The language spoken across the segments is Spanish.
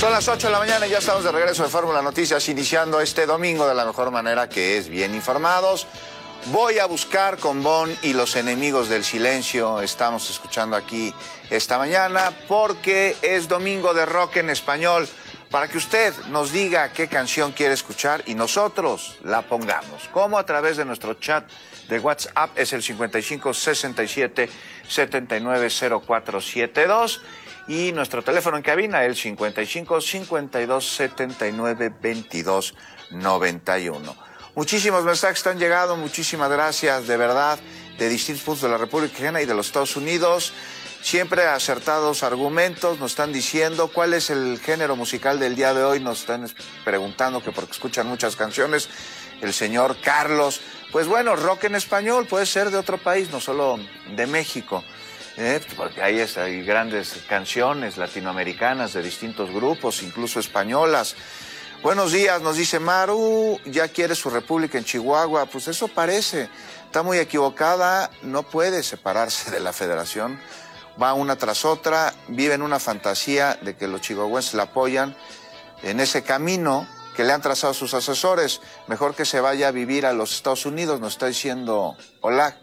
Son las 8 de la mañana y ya estamos de regreso de Fórmula Noticias, iniciando este domingo de la mejor manera, que es bien informados. Voy a buscar con Bon y los enemigos del silencio. Estamos escuchando aquí esta mañana porque es domingo de rock en español, para que usted nos diga qué canción quiere escuchar y nosotros la pongamos. Como a través de nuestro chat de WhatsApp, es el 55 67 79 0472. Y nuestro teléfono en cabina, el 55 52 79 22 91. Muchísimos mensajes han llegado, muchísimas gracias, de verdad, de distintos puntos de la República Mexicana y de los Estados Unidos. Siempre acertados argumentos, nos están diciendo cuál es el género musical del día de hoy, nos están preguntando que porque escuchan muchas canciones. El señor Carlos, pues bueno, rock en español puede ser de otro país, no solo de México. Porque hay grandes canciones latinoamericanas de distintos grupos, incluso españolas. Buenos días, nos dice Maru, ya quiere su república en Chihuahua. Pues eso parece, está muy equivocada, no puede separarse de la federación. Va una tras otra, vive en una fantasía de que los chihuahuenses la apoyan en ese camino que le han trazado sus asesores. Mejor que se vaya a vivir a los Estados Unidos, nos está diciendo hola.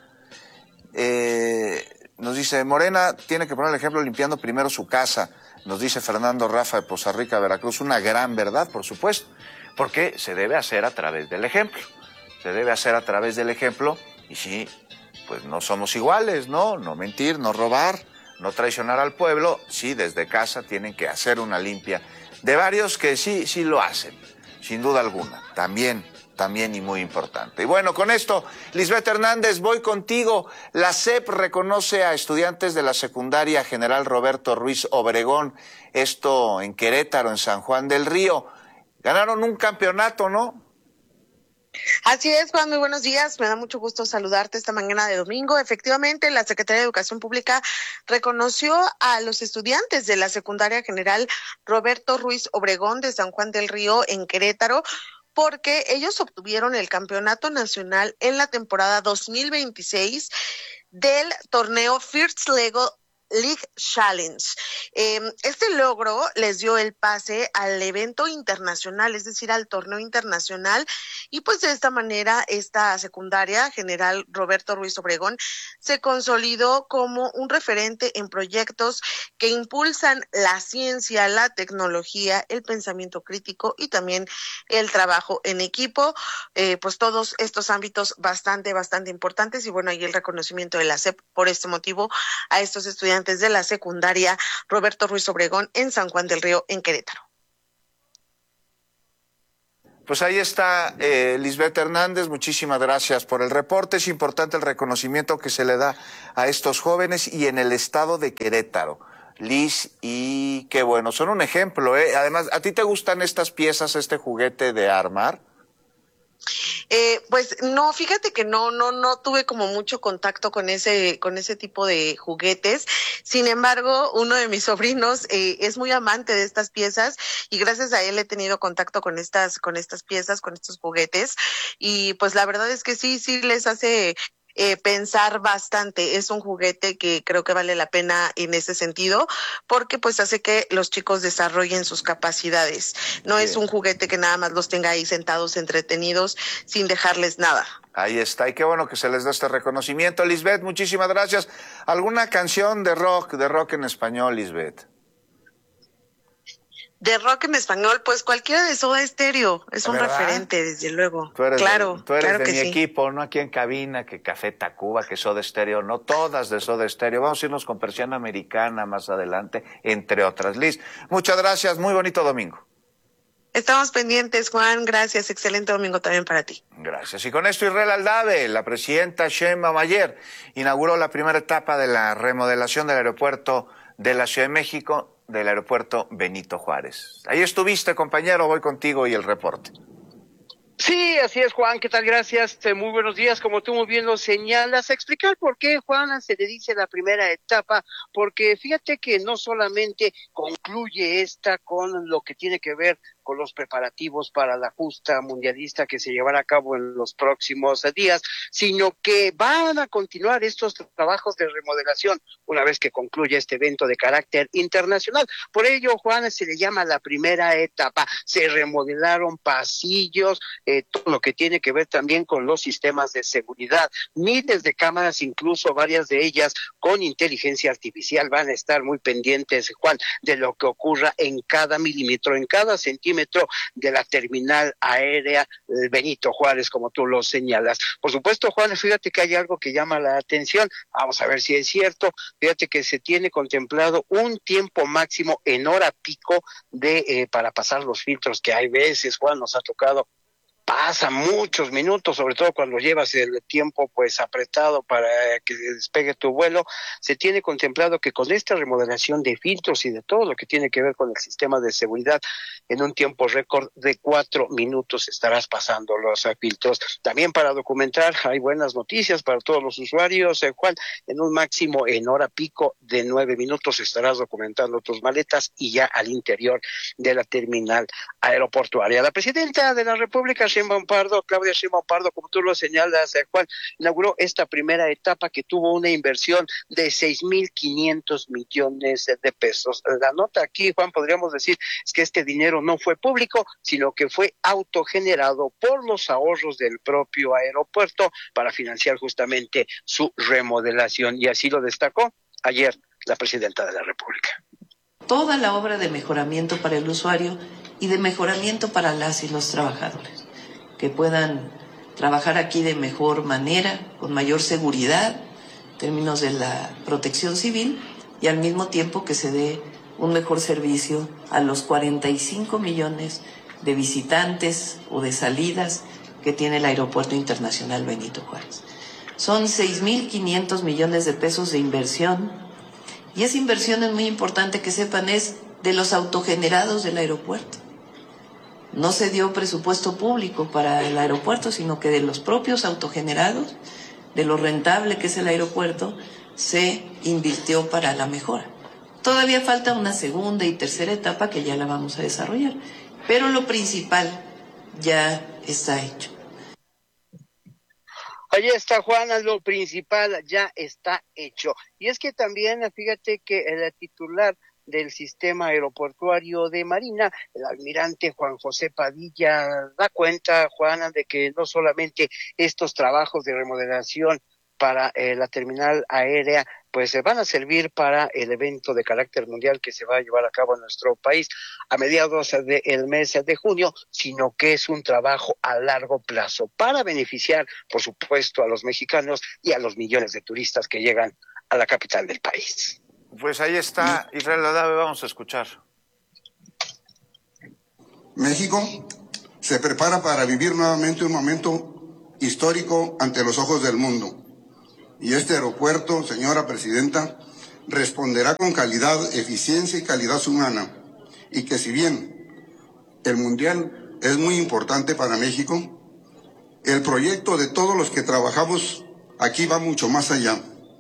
Nos dice, Morena tiene que poner el ejemplo limpiando primero su casa. Nos dice Fernando Rafa de Poza Rica, Veracruz. Una gran verdad, por supuesto, porque se debe hacer a través del ejemplo. Se debe hacer a través del ejemplo y sí, pues no somos iguales, ¿no? No mentir, no robar, no traicionar al pueblo. Sí, desde casa tienen que hacer una limpia. De varios que sí lo hacen, sin duda alguna. También y muy importante. Y bueno, con esto, Lisbeth Hernández, voy contigo. La SEP reconoce a estudiantes de la secundaria General Roberto Ruiz Obregón, esto en Querétaro, en San Juan del Río. Ganaron un campeonato, ¿no? Así es, Juan, muy buenos días. Me da mucho gusto saludarte esta mañana de domingo. Efectivamente, la Secretaría de Educación Pública reconoció a los estudiantes de la secundaria General Roberto Ruiz Obregón de San Juan del Río en Querétaro, porque ellos obtuvieron el campeonato nacional en la temporada 2026 del torneo First Lego League Challenge. Este logro les dio el pase al evento internacional, es decir, al torneo internacional, y pues de esta manera esta secundaria General Roberto Ruiz Obregón se consolidó como un referente en proyectos que impulsan la ciencia, la tecnología, el pensamiento crítico y también el trabajo en equipo, pues todos estos ámbitos bastante importantes. Y bueno, ahí el reconocimiento de la SEP por este motivo a estos estudiantes de la secundaria Roberto Ruiz Obregón en San Juan del Río, en Querétaro. Pues ahí está Lisbeth Hernández, muchísimas gracias por el reporte. Es importante el reconocimiento que se le da a estos jóvenes y en el estado de Querétaro. Liz, y qué bueno, son un ejemplo, ¿eh? Además, ¿a ti te gustan estas piezas, este juguete de armar? Pues no, fíjate que no tuve como mucho contacto con ese tipo de juguetes. Sin embargo, uno de mis sobrinos es muy amante de estas piezas y gracias a él he tenido contacto con estas piezas, con estos juguetes, y pues la verdad es que sí les hace pensar bastante. Es un juguete que creo que vale la pena en ese sentido, porque pues hace que los chicos desarrollen sus capacidades. No es un juguete que nada más los tenga ahí sentados, entretenidos, sin dejarles nada. Ahí está, y qué bueno que se les da este reconocimiento. Lisbeth, muchísimas gracias. ¿Alguna canción de rock en español, Lisbeth? De rock en español, pues cualquiera de Soda Stereo es un referente, desde luego. Tú eres claro de que mi sí. equipo, no aquí en cabina, que Café Tacuba, que Soda Stereo, no todas de Soda Stereo. Vamos a irnos con Persiana Americana más adelante, entre otras. Liz, muchas gracias, muy bonito domingo. Estamos pendientes, Juan, gracias, excelente domingo también para ti. Gracias. Y con esto Israel Aldave, la presidenta Sheinbaum ayer inauguró la primera etapa de la remodelación del aeropuerto de la Ciudad de México, del aeropuerto Benito Juárez. Ahí estuviste, compañero, voy contigo y el reporte. Sí, así es, Juan. ¿Qué tal? Gracias. Muy buenos días. Como tú muy bien lo señalas, a explicar por qué, Juan, se le dice la primera etapa, porque fíjate que no solamente concluye esta con lo que tiene que ver con los preparativos para la justa mundialista que se llevará a cabo en los próximos días, sino que van a continuar estos trabajos de remodelación una vez que concluya este evento de carácter internacional. Por ello, Juan, se le llama la primera etapa. Se remodelaron pasillos, todo lo que tiene que ver también con los sistemas de seguridad, miles de cámaras, incluso varias de ellas con inteligencia artificial, van a estar muy pendientes, Juan, de lo que ocurra en cada milímetro, en cada centímetro de la terminal aérea Benito Juárez, como tú lo señalas. Por supuesto, Juan, fíjate que hay algo que llama la atención, vamos a ver si es cierto. Fíjate que se tiene contemplado un tiempo máximo en hora pico de para pasar los filtros, que hay veces, Juan, nos ha tocado, pasa muchos minutos, sobre todo cuando llevas el tiempo pues apretado para que despegue tu vuelo. Se tiene contemplado que con esta remodelación de filtros y de todo lo que tiene que ver con el sistema de seguridad, en un tiempo récord de 4 minutos estarás pasando los filtros. También para documentar, hay buenas noticias para todos los usuarios, Juan, en un máximo en hora pico de 9 minutos estarás documentando tus maletas y ya al interior de la terminal aeroportuaria. La presidenta de la República, Claudia Sheinbaum Pardo, como tú lo señalas, Juan, inauguró esta primera etapa que tuvo una inversión de 6,500 millones de pesos. La nota aquí, Juan, podríamos decir, es que este dinero no fue público, sino que fue autogenerado por los ahorros del propio aeropuerto para financiar justamente su remodelación, y así lo destacó ayer la presidenta de la República. Toda la obra de mejoramiento para el usuario y de mejoramiento para las y los trabajadores, que puedan trabajar aquí de mejor manera, con mayor seguridad, en términos de la protección civil, y al mismo tiempo que se dé un mejor servicio a los 45 millones de visitantes o de salidas que tiene el Aeropuerto Internacional Benito Juárez. Son 6,500 millones de pesos de inversión, y esa inversión es muy importante que sepan, es de los autogenerados del aeropuerto. No se dio presupuesto público para el aeropuerto, sino que de los propios autogenerados, de lo rentable que es el aeropuerto, se invirtió para la mejora. Todavía falta una segunda y tercera etapa que ya la vamos a desarrollar, pero lo principal ya está hecho. Ahí está, Juana, lo principal ya está hecho. Y es que también, fíjate que el titular del sistema aeroportuario de Marina, el almirante Juan José Padilla, da cuenta, Juana, de que no solamente estos trabajos de remodelación para la terminal aérea pues van a servir para el evento de carácter mundial que se va a llevar a cabo en nuestro país a mediados del mes de junio, sino que es un trabajo a largo plazo para beneficiar, por supuesto, a los mexicanos y a los millones de turistas que llegan a la capital del país. Pues ahí está, Israel Adave, vamos a escuchar. México se prepara para vivir nuevamente un momento histórico ante los ojos del mundo. Y este aeropuerto, señora presidenta, responderá con calidad, eficiencia y calidad humana. Y que si bien el Mundial es muy importante para México, el proyecto de todos los que trabajamos aquí va mucho más allá.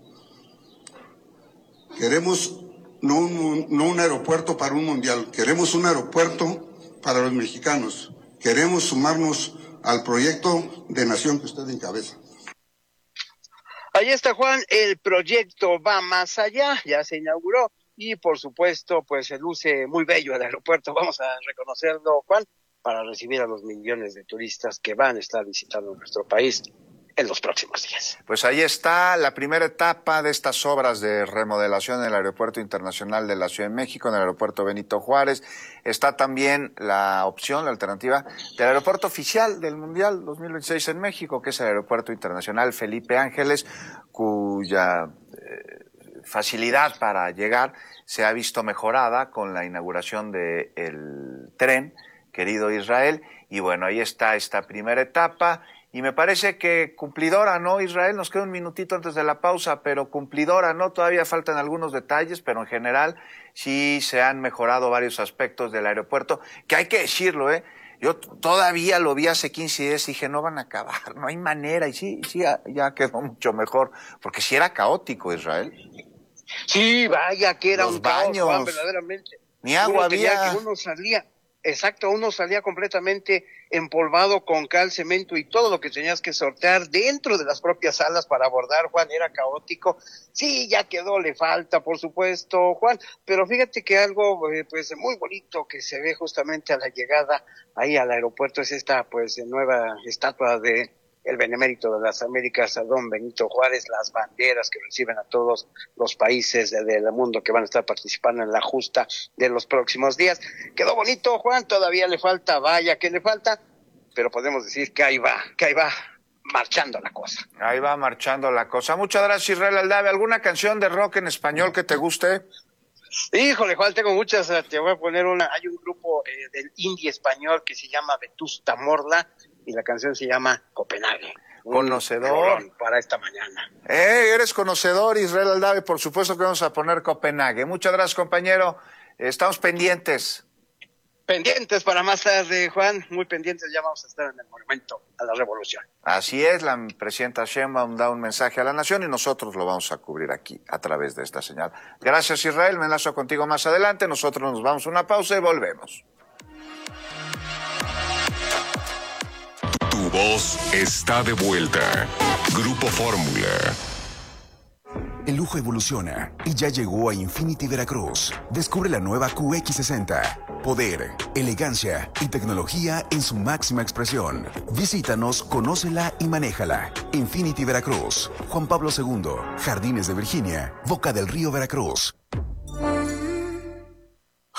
Queremos no un aeropuerto para un Mundial, queremos un aeropuerto para los mexicanos. Queremos sumarnos al proyecto de nación que usted encabeza. Ahí está, Juan, el proyecto va más allá, ya se inauguró y por supuesto pues se luce muy bello el aeropuerto, vamos a reconocerlo, Juan, para recibir a los millones de turistas que van a estar visitando nuestro país en los próximos días. Pues ahí está la primera etapa de estas obras de remodelación en el Aeropuerto Internacional de la Ciudad de México, en el Aeropuerto Benito Juárez. Está también la opción, la alternativa del aeropuerto oficial del Mundial 2026 en México, que es el Aeropuerto Internacional Felipe Ángeles, cuya facilidad para llegar se ha visto mejorada con la inauguración del tren, querido Israel. Y bueno, ahí está esta primera etapa. Y me parece que cumplidora, ¿no, Israel? Nos queda un minutito antes de la pausa, pero cumplidora, ¿no? Todavía faltan algunos detalles, pero en general sí se han mejorado varios aspectos del aeropuerto, que hay que decirlo, Yo todavía lo vi hace 15 días y dije, no van a acabar, no hay manera. Y sí, ya quedó mucho mmejor, porque sí era caótico, Israel. Sí, vaya que era Los un caos, baños, Juan, verdaderamente. ni agua había. Uno salía completamente empolvado con cal, cemento y todo lo que tenías que sortear dentro de las propias salas para abordar, Juan, era caótico. Sí, ya quedó, le falta, por supuesto, Juan, pero fíjate que algo, pues, muy bonito que se ve justamente a la llegada ahí al aeropuerto es esta, pues, nueva estatua de el benemérito de las Américas, a don Benito Juárez, las banderas que reciben a todos los países del mundo que van a estar participando en la justa de los próximos días. Quedó bonito, Juan, todavía le falta, vaya que le falta, pero podemos decir que ahí va marchando la cosa. Ahí va marchando la cosa. Muchas gracias, Israel Aldave. ¿Alguna canción de rock en español que te guste? Híjole, Juan, tengo muchas, te voy a poner hay un grupo del indie español que se llama Vetusta Morla, y la canción se llama Copenhague. Conocedor. Para esta mañana. Eres conocedor, Israel Aldave, por supuesto que vamos a poner Copenhague. Muchas gracias, compañero. Estamos pendientes. Pendientes para más tarde, Juan, muy pendientes, ya vamos a estar en el Monumento a la Revolución. Así es, la presidenta Sheinbaum da un mensaje a la nación y nosotros lo vamos a cubrir aquí a través de esta señal. Gracias, Israel, me enlazo contigo más adelante, nosotros nos vamos a una pausa y volvemos. Tu voz está de vuelta. Grupo Fórmula. El lujo evoluciona y ya llegó a Infinity Veracruz. Descubre la nueva QX60. Poder, elegancia y tecnología en su máxima expresión. Visítanos, conócela y manéjala. Infinity Veracruz. Juan Pablo II, Jardines de Virginia, Boca del Río, Veracruz.